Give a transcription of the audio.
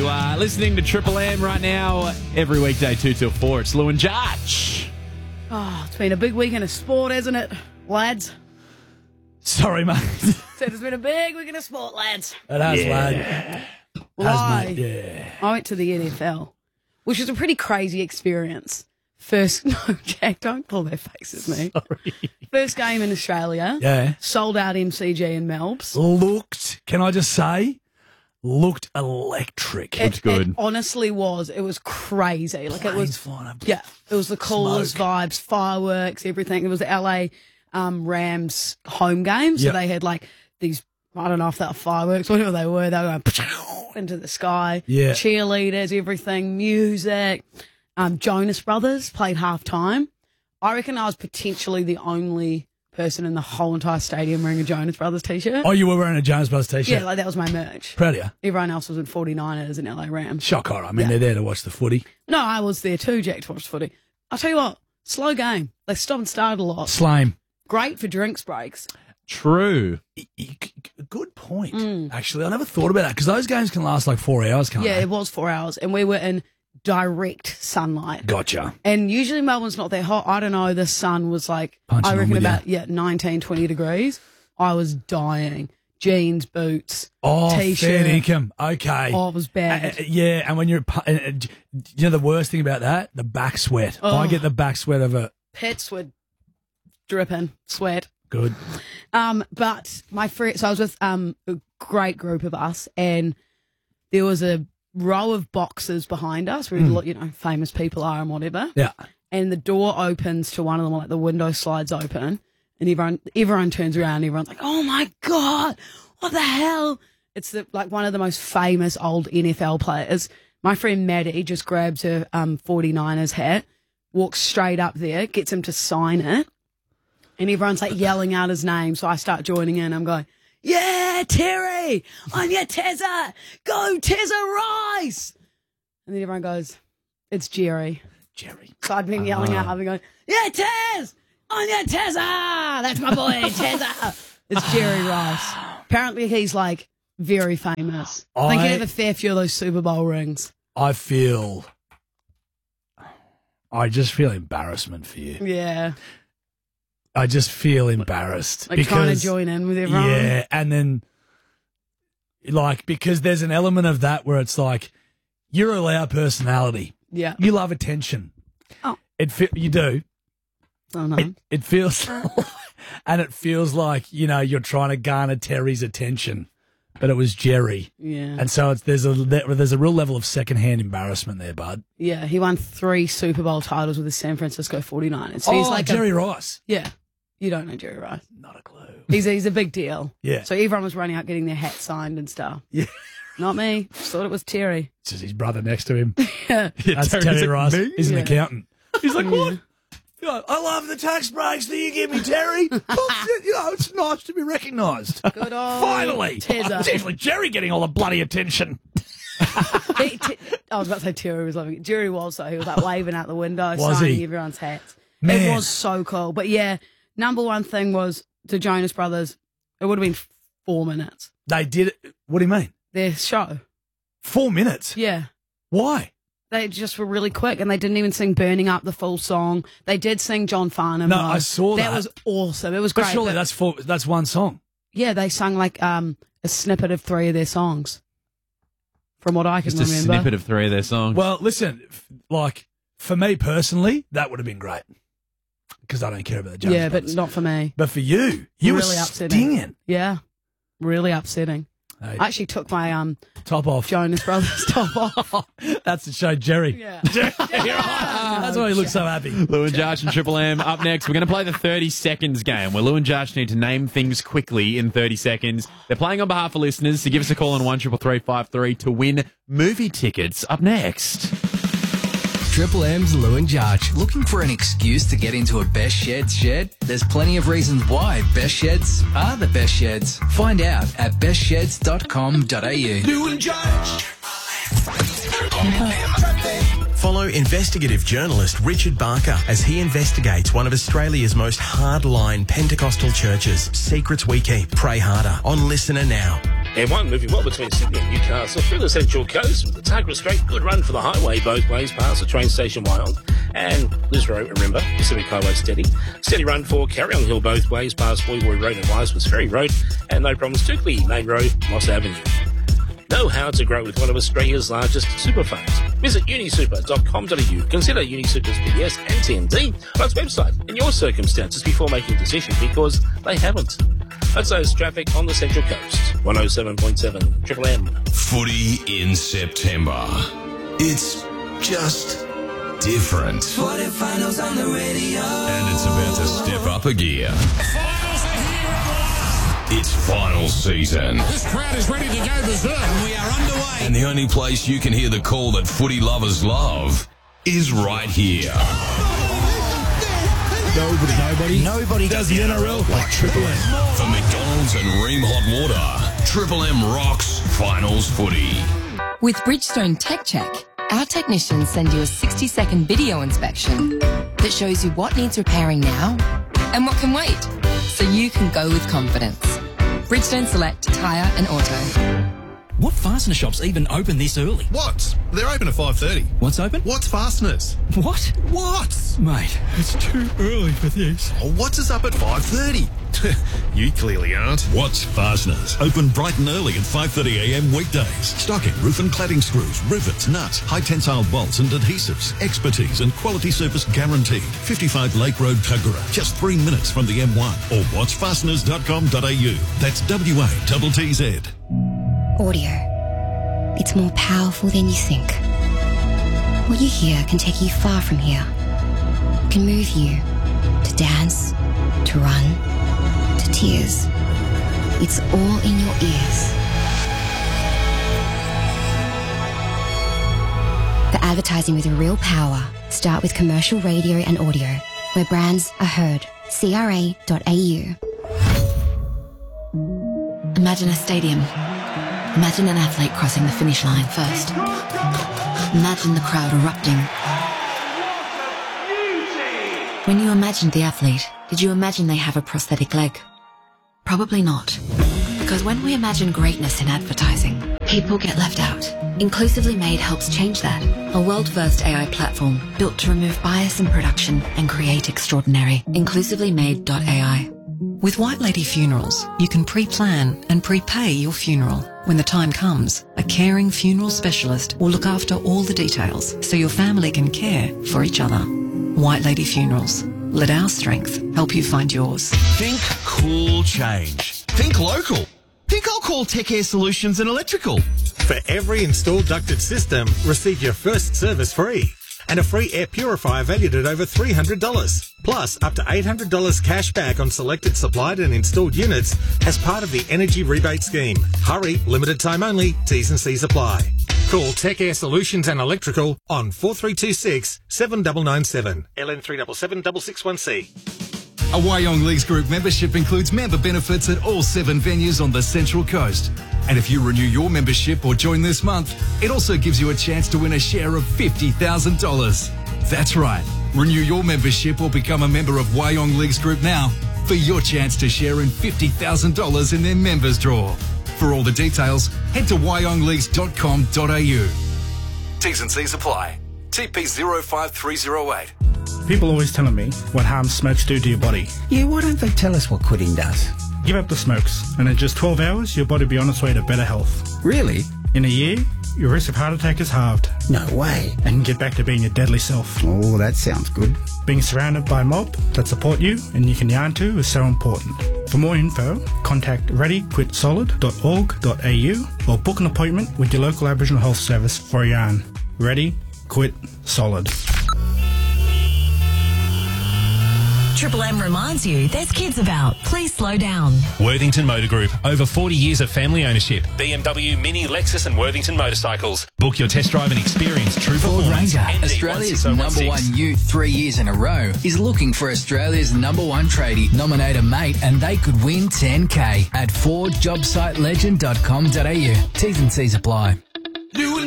are listening to Triple M right now, every weekday 2 till 4. It's Lou and Josh. Oh, it's been a big weekend of sport, hasn't it, lads? Sorry, mate. Said it's been a big weekend of sport, lads. It has, lad. Well, Has, mate. I went to the NFL, which was a pretty crazy experience. No, Jack, don't pull their faces, mate. Sorry. First game in Australia. Yeah. Sold out MCG in Melbs. Can I just say, looked electric. Looked good. It honestly was. It was crazy. Like, it Planes was, flying up. yeah, it was the coolest Smoke. vibes, fireworks, everything. It was the LA Rams home game. So Yep. they had like these, I don't know if they were fireworks, whatever they were going into the sky. Yeah. Cheerleaders, everything, music. Jonas Brothers played halftime. I reckon I was potentially the only person in the whole entire stadium wearing a Jonas Brothers t-shirt. Oh, you were wearing a Jonas Brothers t-shirt? Yeah, like that was my merch. Proud of you. Everyone else was in 49ers and LA Rams. Shock horror. I mean, they're there to watch the footy. No, I was there too, Jack, to watch footy. I'll tell you what, slow game. They stopped and started a lot. Slame. Great for drinks breaks. True. Good point, actually. I never thought about that because those games can last like 4 hours, can't Yeah, they? it was 4 hours, and we were in direct sunlight. Gotcha. And usually Melbourne's not that hot. I don't know, the sun was like, Punching I on reckon with about 19, 20 degrees. I was dying. Jeans, boots, Oh, t-shirt. fair income. Okay. Oh, it was bad. Yeah, and when you're, you know, the worst thing about that, the back sweat. Oh. I get the back sweat of it. Pits were dripping, sweat. Good. But my friend, so I was with a great group of us, and there was a row of boxes behind us where, you know, famous people are and whatever. Yeah. And the door opens to one of them, like the window slides open, and everyone turns around, and everyone's like, "Oh my God, what the hell?" It's like one of the most famous old NFL players. My friend Maddie just grabs her 49ers hat, walks straight up there, gets him to sign it, and everyone's like yelling out his name. So I start joining in. I'm going, "Yeah, Terry, on your Tezza, go Tezza Rice!" And then everyone goes, "It's Jerry." Jerry. So I'd been yelling out, I'd been going, "Yeah, Tez, on your Tezza, that's my boy Tezza." It's Jerry Rice. Apparently he's like very famous. I think he had a fair few of those Super Bowl rings. I just feel embarrassment for you. Yeah. I just feel embarrassed. Like trying to join in with everyone. Yeah, and then, like, because there's an element of that where it's like, you're a loud personality. Yeah. You love attention. Oh. You do. Oh, no. It feels, and it feels like, you know, you're trying to garner Terry's attention, but it was Jerry. Yeah. And so there's a real level of secondhand embarrassment there, bud. Yeah, he won 3 Super Bowl titles with the San Francisco 49ers. So Oh, he's like Jerry Rice. Yeah. You don't know Jerry Rice. Not a clue. He's a big deal. Yeah. So everyone was running out getting their hats signed and stuff. Yeah. Not me. Just thought it was Terry. It's just his brother next to him. Yeah. That's Terry's Terry like, Rice. "Me?" He's an Yeah. accountant. He's like, what? Yeah, I love the tax breaks that you give me, Terry. You know, it's nice to be recognised. Good old Finally. Tezza. It's usually Jerry getting all the bloody attention. I was about to say Terry was loving it. Jerry was, though. He was like waving out the window, Was signing he? everyone's hats. Man. It was so cool. But yeah, number one thing was the Jonas Brothers. It would have been 4 minutes. They did it. What do you mean? Their show. 4 minutes? Yeah. Why? They just were really quick, and they didn't even sing Burning Up the full song. They did sing John Farnham. No, though. I saw that. That was awesome. It was But great. surely but- that's one song. yeah, they sung like a snippet of 3 of their songs. From what I can Just a remember. snippet of 3 of their songs. Well, listen, like, for me personally, that would have been great. Because I don't care about the Jonas Yeah, but Brothers. not for me. But for you, you Really were upsetting. stinging. Yeah. Really upsetting. Hey, I actually took my top off. Jonas Brothers top off. That's to show Jerry. Yeah. That's why he looks so happy. Lou and Josh and Triple M. Up next, we're going to play the 30 seconds game where Lou and Josh need to name things quickly in 30 seconds. They're playing on behalf of listeners, so give us a call on 133353 to win movie tickets. Up next. Triple M's Lou and Josh. Looking for an excuse to get into a Best Sheds shed? There's plenty of reasons why Best Sheds are the best sheds. Find out at bestsheds.com.au. Lou and Josh. Follow investigative journalist Richard Barker as he investigates one of Australia's most hardline Pentecostal churches. Secrets we keep, pray harder. On Listener now. M1 moving well between Sydney and Newcastle through the Central Coast with the Tuggerah Strait. Good run for the highway both ways past the train station Wyong and Lisrow, remember, Pacific Highway steady. Steady run for Carryong Hill both ways past Boywood Road and Wiseman's Ferry Road, and no problems Stukely Main Road, Moss Avenue. Know how to grow with one of Australia's largest super funds. Visit unisuper.com.au. Consider Unisuper's PDS and TND on its website in your circumstances before making a decision, because they haven't. That's those traffic on the Central Coast. 107.7 Triple M. Footy in September. It's just different. Footy finals on the radio. And it's about to step up a gear. It's final season. This crowd is ready to go berserk. And we are underway. And the only place you can hear the call that footy lovers love is right here. Nobody does the NRL like Triple M. For McDonald's and Ream Hot Water, Triple M rocks finals footy. With Bridgestone Tech Check, our technicians send you a 60-second video inspection that shows you what needs repairing now and what can wait, so you can go with confidence. Bridgestone Select Tyre and Auto. What fastener shops even open this early? What's? They're open at 5:30. What's open? What's Fasteners? What? What's? Mate, it's too early for this. Oh, What's is up at 5:30? You clearly aren't. What's Fasteners? Open bright and early at 5:30 a.m. weekdays. Stocking roof and cladding screws, rivets, nuts, high tensile bolts and adhesives. Expertise and quality service guaranteed. 55 Lake Road, Tuggerah. Just 3 minutes from the M1. Or watchfasteners.com.au. That's WATTZ. Audio. It's more powerful than you think. What you hear can take you far from here. It can move you to dance, to run, to tears. It's all in your ears. The advertising with real power. Start with commercial radio and audio, where brands are heard. CRA.au. Imagine a stadium. Imagine an athlete crossing the finish line first. Imagine the crowd erupting. When you imagined the athlete, did you imagine they have a prosthetic leg? Probably not. Because when we imagine greatness in advertising, people get left out. Inclusively Made helps change that. A world-first AI platform built to remove bias in production and create extraordinary. InclusivelyMade.ai. With White Lady Funerals, you can pre-plan and prepay your funeral. When the time comes, a caring funeral specialist will look after all the details so your family can care for each other. White Lady Funerals. Let our strength help you find yours. Think cool change. Think local. Think I'll call Tech Air Solutions and Electrical. For every installed ducted system, receive your first service free. And a free air purifier valued at over $300. Plus, up to $800 cash back on selected supplied and installed units as part of the Energy Rebate Scheme. Hurry, limited time only, T's and C's apply. Call Tech Air Solutions and Electrical on 4326 7997 LN377 661C. A Wyong Leagues Group membership includes member benefits at all 7 venues on the Central Coast. And if you renew your membership or join this month, it also gives you a chance to win a share of $50,000. That's right. Renew your membership or become a member of Wyong Leagues Group now for your chance to share in $50,000 in their members draw. For all the details, head to wyongleagues.com.au. T's and C's apply. TP 05308. People always telling me what harm smokes do to your body. Yeah, why don't they tell us what quitting does? Give up the smokes, and in just 12 hours, your body will be on its way to better health. Really? In a year, your risk of heart attack is halved. No way. And get back to being your deadly self. Oh, that sounds good. Being surrounded by a mob that support you and you can yarn to is so important. For more info, contact readyquitsolid.org.au or book an appointment with your local Aboriginal Health Service for a yarn. Ready, Quit, Solid. Triple M reminds you there's kids about. Please slow down. Worthington Motor Group. Over 40 years of family ownership. BMW, Mini, Lexus and Worthington motorcycles. Book your test drive and experience true Ford performance. Ranger, Australia's number one youth 3 years in a row, is looking for Australia's number one tradie. Nominate a mate and they could win $10K at FordJobSiteLegend.com.au. T's and C's apply.